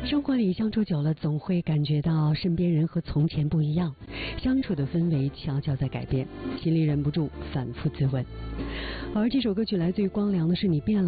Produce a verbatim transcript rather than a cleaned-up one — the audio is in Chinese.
生活里相处久了，总会感觉到身边人和从前不一样，相处的氛围悄悄在改变，心里忍不住反复自问。而这首歌曲来自于光良的《是你变了》，